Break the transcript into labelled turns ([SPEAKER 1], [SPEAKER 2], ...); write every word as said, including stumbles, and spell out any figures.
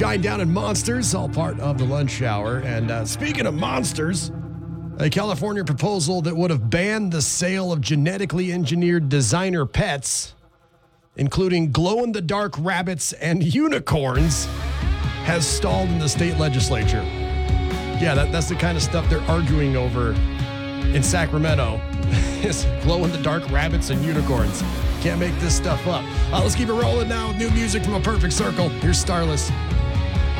[SPEAKER 1] Shinedown and Monsters, all part of the lunch hour. And uh, speaking of monsters, a California proposal that would have banned the sale of genetically engineered designer pets, including glow-in-the-dark rabbits and unicorns, has stalled in the state legislature. Yeah, that, that's the kind of stuff they're arguing over in Sacramento. Is glow-in-the-dark rabbits and unicorns. Can't make this stuff up. Uh, let's keep it rolling now with new music from A Perfect Circle. Here's Starless.